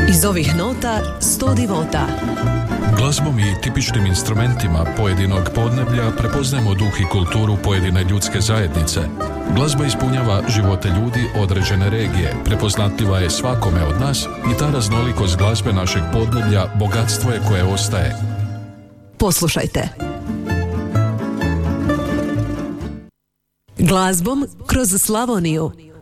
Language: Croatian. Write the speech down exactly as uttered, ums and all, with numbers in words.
Iz ovih nota sto divota. Glazbom i tipičnim instrumentima pojedinog podneblja prepoznajemo duh i kulturu pojedine ljudske zajednice. Glazba ispunjava živote ljudi određene regije, prepoznatljiva je svakome od nas i ta raznolikost glazbe našeg podneblja bogatstvo je koje ostaje. Poslušajte. Glazbom kroz Slavoniju.